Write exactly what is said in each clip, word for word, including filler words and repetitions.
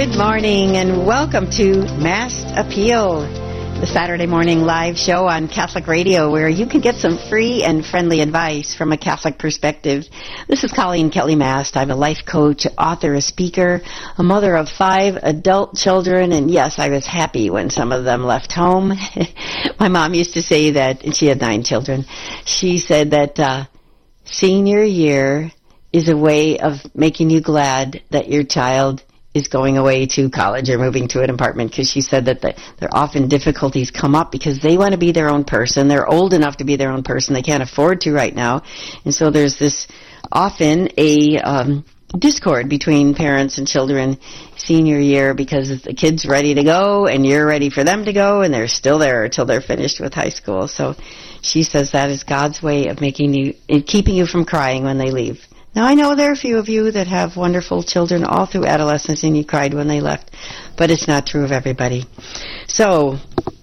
Good morning and welcome to Mass Appeal, the Saturday morning live show on Catholic Radio where you can get some free and friendly advice from a Catholic perspective. This is Colleen Kelly Mast. I'm a life coach, author, a speaker, a mother of five adult children, and yes, I was happy when some of them left home. My mom used to say that, and she had nine children, she said that uh, senior year is a way of making you glad that your child is going away to college or moving to an apartment, because she said that the, there often difficulties come up because they want to be their own person. They're old enough to be their own person. They can't afford to right now. And so there's this often a um, discord between parents and children senior year because the kid's ready to go and you're ready for them to go and they're still there until they're finished with high school. So she says that is God's way of making you, keeping you from crying when they leave. Now, I know there are a few of you that have wonderful children all through adolescence and you cried when they left, but it's not true of everybody. So,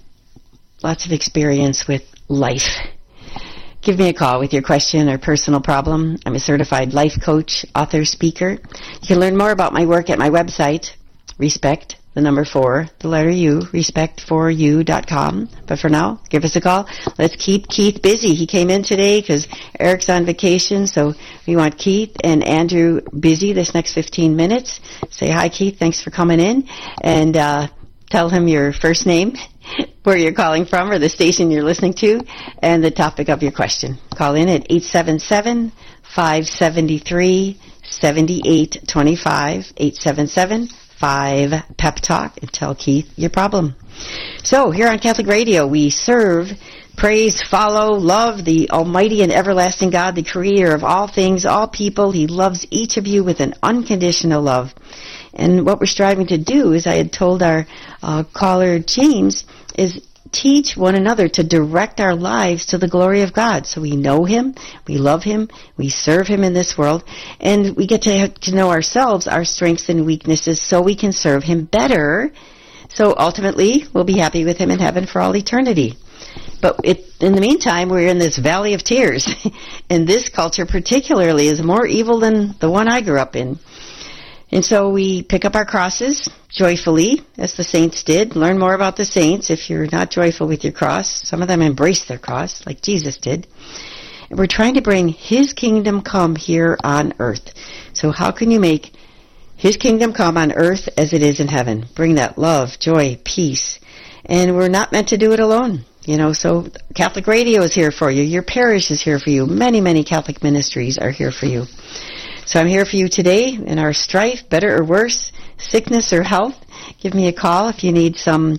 lots of experience with life. Give me a call with your question or personal problem. I'm a certified life coach, author, speaker. You can learn more about my work at my website, Respect, the number four, the letter U, respect for you dot com. But for now, give us a call. Let's keep Keith busy. He came in today because Eric's on vacation, so we want Keith and Andrew busy this next fifteen minutes. Say hi, Keith. Thanks for coming in. And uh, tell him your first name, where you're calling from, or the station you're listening to, and the topic of your question. Call in at eight seven seven, five seven three, seven eight two five, eight seven seven, five Pep Talk, and tell Keith your problem. So, here on Catholic Radio, we serve, praise, follow, love the almighty and everlasting God, the creator of all things, all people. He loves each of you with an unconditional love. And what we're striving to do, as I had told our uh, caller James, is teach one another to direct our lives to the glory of God. So we know Him, we love Him, we serve Him in this world, and we get to, have to know ourselves, our strengths and weaknesses, so we can serve Him better. So ultimately, we'll be happy with Him in heaven for all eternity. But it, in the meantime, we're in this valley of tears. And this culture particularly is more evil than the one I grew up in. And so we pick up our crosses joyfully, as the saints did. Learn more about the saints if you're not joyful with your cross. Some of them embrace their cross, like Jesus did. And we're trying to bring His kingdom come here on earth. So how can you make His kingdom come on earth as it is in heaven? Bring that love, joy, peace. And we're not meant to do it alone. You know, so Catholic Radio is here for you. Your parish is here for you. Many, many Catholic ministries are here for you. So I'm here for you today in our strife, better or worse, sickness or health. Give me a call if you need some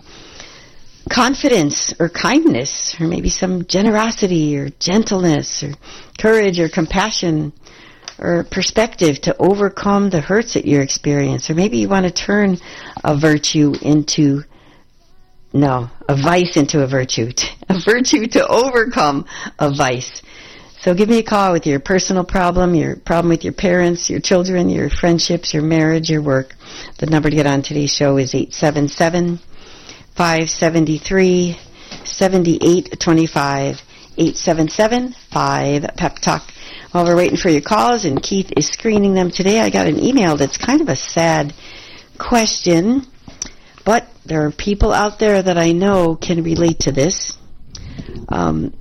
confidence or kindness, or maybe some generosity or gentleness or courage or compassion or perspective to overcome the hurts that you experience. Or maybe you want to turn a virtue into, no, a vice into a virtue. A virtue to overcome a vice. So give me a call with your personal problem, your problem with your parents, your children, your friendships, your marriage, your work. The number to get on today's show is eight seven seven, five seven three, seven eight two five, eight seven seven, five Pep Talk. While we're waiting for your calls, and Keith is screening them today, I got an email that's kind of a sad question, but there are people out there that I know can relate to this. Um...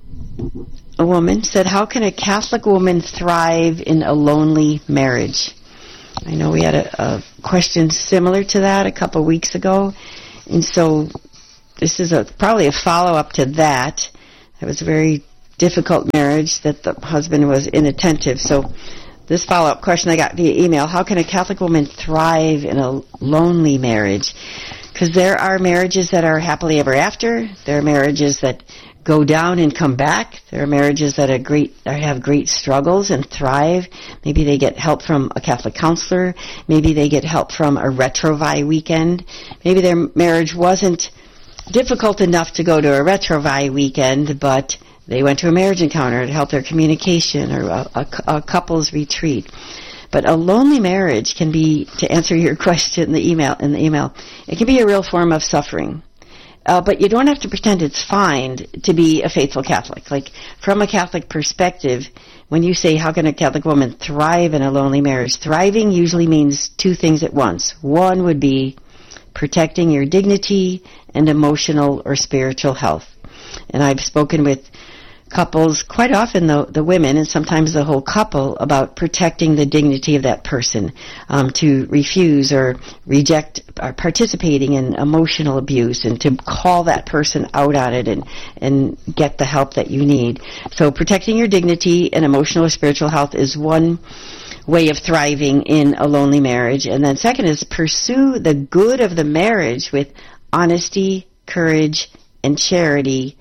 A woman said, how can a Catholic woman thrive in a lonely marriage? I know we had a, a question similar to that a couple of weeks ago, and so this is a probably a follow-up to that. It was a very difficult marriage that the husband was inattentive. So this follow-up question I got via email, how can a Catholic woman thrive in a lonely marriage? Because there are marriages that are happily ever after. There are marriages that go down and come back. There are marriages that are great, that have great struggles and thrive. Maybe they get help from a Catholic counselor. Maybe they get help from a Retrovi weekend. Maybe their marriage wasn't difficult enough to go to a Retrovi weekend, but they went to a marriage encounter to help their communication, or a, a, a couples retreat. But a lonely marriage can be, to answer your question in the email, in the email, it can be a real form of suffering. Uh, but you don't have to pretend it's fine to be a faithful Catholic. Like, from a Catholic perspective, when you say, how can a Catholic woman thrive in a lonely marriage? Thriving usually means two things at once. One would be protecting your dignity and emotional or spiritual health. And I've spoken with couples, quite often the, the women and sometimes the whole couple, about protecting the dignity of that person, um, to refuse or reject or participating in emotional abuse, and to call that person out on it and, and get the help that you need. So protecting your dignity and emotional or spiritual health is one way of thriving in a lonely marriage. And then second is pursue the good of the marriage with honesty, courage, and charity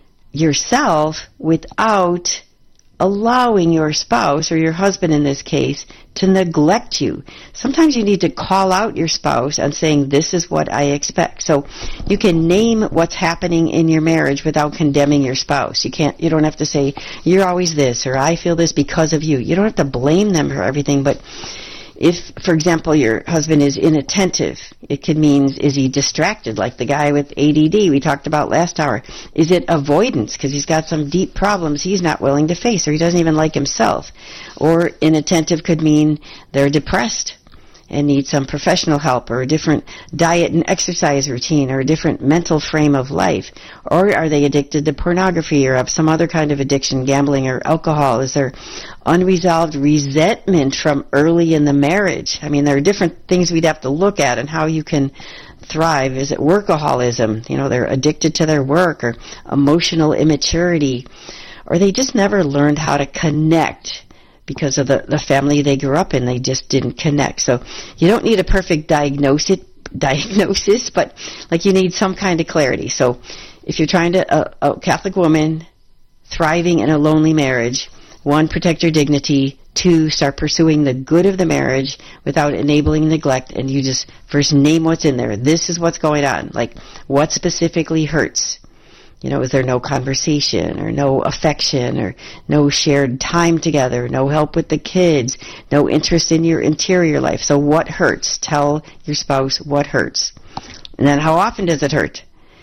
yourself, without allowing your spouse, or your husband in this case, to neglect you. Sometimes you need to call out your spouse and saying, this is what I expect. So you can name what's happening in your marriage without condemning your spouse. You can't, you don't have to say, you're always this, or I feel this because of you. You don't have to blame them for everything, but if, for example, your husband is inattentive, it could mean, is he distracted, like the guy with A D D we talked about last hour? Is it avoidance, because he's got some deep problems he's not willing to face, or he doesn't even like himself? Or inattentive could mean they're depressed and need some professional help, or a different diet and exercise routine, or a different mental frame of life. Or are they addicted to pornography, or have some other kind of addiction, gambling or alcohol? Is there unresolved resentment from early in the marriage? I mean, there are different things we'd have to look at and how you can thrive. Is it workaholism? You know, they're addicted to their work, or emotional immaturity, or they just never learned how to connect because of the, the family they grew up in. They just didn't connect. So you don't need a perfect diagnosis, diagnosis, but like you need some kind of clarity. So if you're trying to, a, a Catholic woman thriving in a lonely marriage, one, protect your dignity. Two, start pursuing the good of the marriage without enabling neglect. And you just first name what's in there. This is what's going on. Like, what specifically hurts? You know, is there no conversation, or no affection, or no shared time together, no help with the kids, no interest in your interior life? So what hurts? Tell your spouse what hurts. And then, how often does it hurt?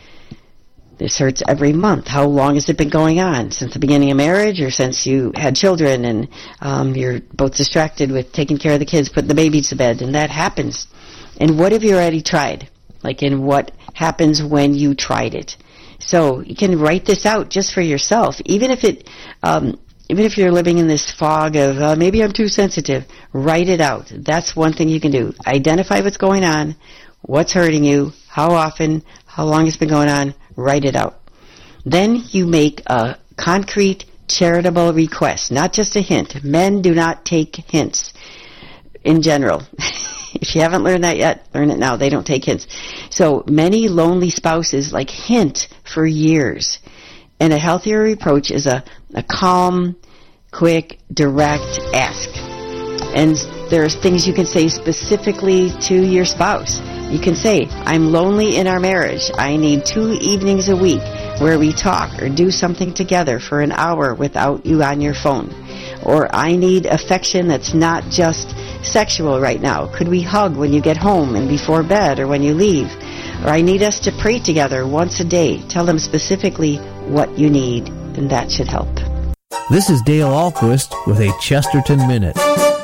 This hurts every month. How long has it been going on? Since the beginning of marriage, or since you had children and um, you're both distracted with taking care of the kids, putting the babies to bed, and that happens. And what have you already tried? Like, in what happens when you tried it? So you can write this out just for yourself, even if it, um, even if you're living in this fog of uh, maybe I'm too sensitive. Write it out. That's one thing you can do. Identify what's going on, what's hurting you, how often, how long it's been going on. Write it out. Then you make a concrete, charitable request, not just a hint. Men do not take hints in general. If you haven't learned that yet, learn it now. They don't take hints. So many lonely spouses like hint for years. And a healthier approach is a, a calm, quick, direct ask. And there's things you can say specifically to your spouse. You can say, I'm lonely in our marriage. I need two evenings a week where we talk or do something together for an hour without you on your phone. Or I need affection that's not just sexual right now. Could we hug when you get home and before bed, or when you leave? Or I need us to pray together once a day. Tell them specifically what you need, and that should help. This is Dale Ahlquist with a Chesterton Minute.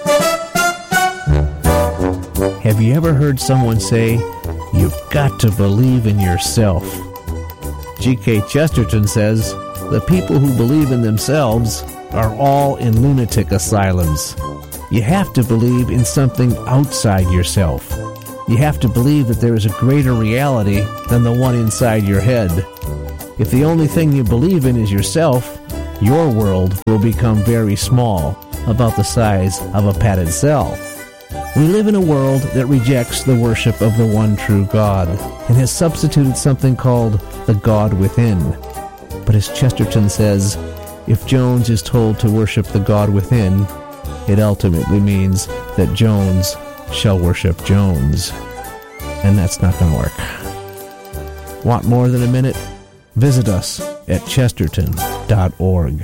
Have you ever heard someone say, you've got to believe in yourself? G K Chesterton says, the people who believe in themselves are all in lunatic asylums. You have to believe in something outside yourself. You have to believe that there is a greater reality than the one inside your head. If the only thing you believe in is yourself, your world will become very small, about the size of a padded cell. We live in a world that rejects the worship of the one true God and has substituted something called the God within. But as Chesterton says, if Jones is told to worship the God within, it ultimately means that Jones shall worship Jones. And that's not going to work. Want more than a minute? Visit us at chesterton dot org.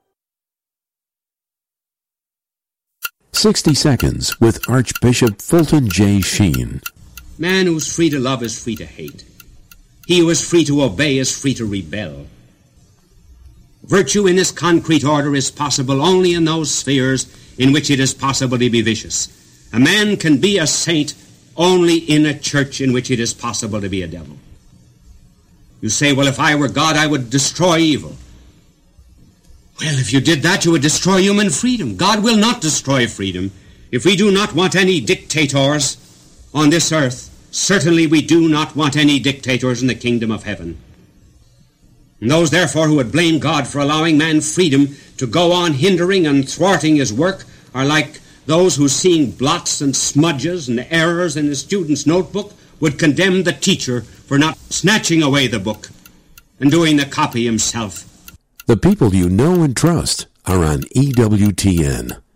sixty seconds with Archbishop Fulton J. Sheen. Man who's free to love is free to hate. He who is free to obey is free to rebel. Virtue in this concrete order is possible only in those spheres in which it is possible to be vicious. A man can be a saint only in a church in which it is possible to be a devil. You say, well, if I were God, I would destroy evil. Well, if you did that, you would destroy human freedom. God will not destroy freedom. If we do not want any dictators on this earth, certainly we do not want any dictators in the kingdom of heaven. And those, therefore, who would blame God for allowing man freedom to go on hindering and thwarting his work are like those who, seeing blots and smudges and errors in the student's notebook, would condemn the teacher for not snatching away the book and doing the copy himself. The people you know and trust are on E W T N.